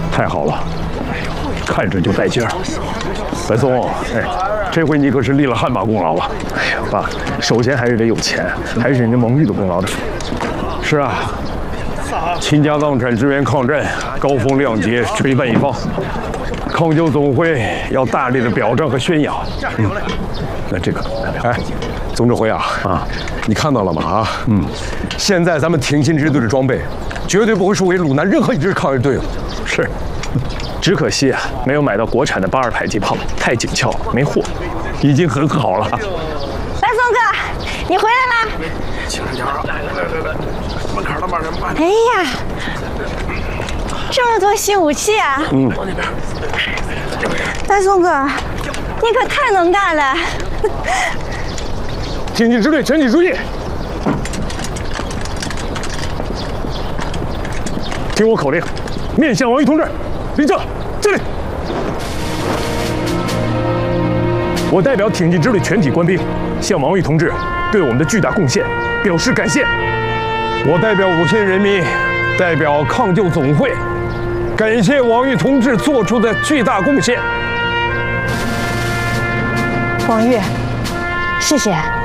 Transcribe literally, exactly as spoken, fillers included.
太好了，看着就带劲儿。白松，哎，这回你可是立了汗马功劳了。哎呀，爸，首先还是得有钱，还是人家蒙玉的功劳的。是啊，倾家荡产支援抗战，高风亮节，垂范一方。抗救总会要大力的表彰和宣扬。嗯，那这个，哎，总指挥啊，啊，你看到了吗？啊，嗯，现在咱们挺进支队的装备，绝对不会输给鲁南任何一支抗日队伍。是。 只可惜啊，没有买到国产的八二迫击炮，太紧俏，没货，已经很好了。 白松哥，你回来啦！ 轻点啊！来来来来，门口那边人慢。 哎呀，这么多新武器啊！ 嗯， 往那边。 白松哥，你可太能干了！ 挺进支队全体注意，听我口令，面向王玉同志。 立正，敬礼！我代表挺进支队全体官兵，向王玉同志对我们的巨大贡献表示感谢。我代表五县人民，代表抗救总会，感谢王玉同志做出的巨大贡献。 王玉，谢谢。